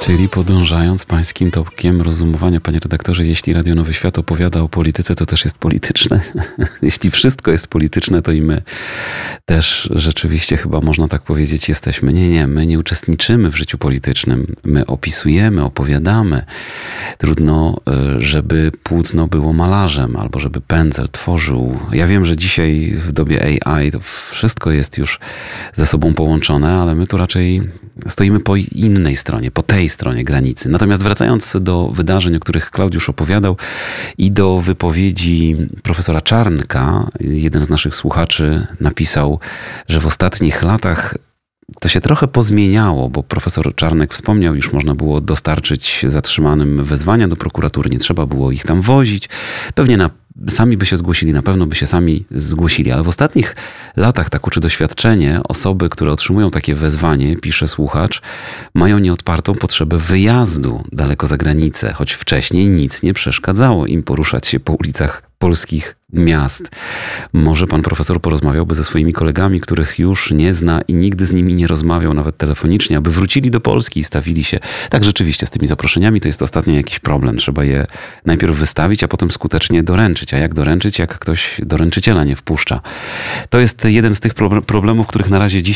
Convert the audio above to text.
Czyli podążając pańskim tokiem rozumowania, panie redaktorze, jeśli Radio Nowy Świat opowiada o polityce, to też jest polityczne. Jeśli wszystko jest polityczne, to i my też rzeczywiście chyba można tak powiedzieć jesteśmy. Nie, my nie uczestniczymy w życiu politycznym. My opisujemy, opowiadamy. Trudno, żeby płótno było malarzem albo żeby pędzel tworzył. Ja wiem, że dzisiaj w dobie AI to wszystko jest już ze sobą połączone, ale my tu raczej stoimy po innej stronie, po tej stronie granicy. Natomiast wracając do wydarzeń, o których Klaudiusz opowiadał i do wypowiedzi profesora Czarnka, jeden z naszych słuchaczy napisał, że w ostatnich latach to się trochę pozmieniało, bo profesor Czarnek wspomniał, już można było dostarczyć zatrzymanym wezwania do prokuratury, nie trzeba było ich tam wozić. Pewnie sami by się zgłosili, na pewno by się sami zgłosili, ale w ostatnich latach, tak uczy doświadczenie, osoby, które otrzymują takie wezwanie, pisze słuchacz, mają nieodpartą potrzebę wyjazdu daleko za granicę, choć wcześniej nic nie przeszkadzało im poruszać się po ulicach polskich miast. Może pan profesor porozmawiałby ze swoimi kolegami, których już nie zna i nigdy z nimi nie rozmawiał, nawet telefonicznie, aby wrócili do Polski i stawili się. Tak, rzeczywiście, z tymi zaproszeniami to jest ostatnio jakiś problem. Trzeba je najpierw wystawić, a potem skutecznie doręczyć. A jak doręczyć, jak ktoś doręczyciela nie wpuszcza? To jest jeden z tych problemów, których na razie dziś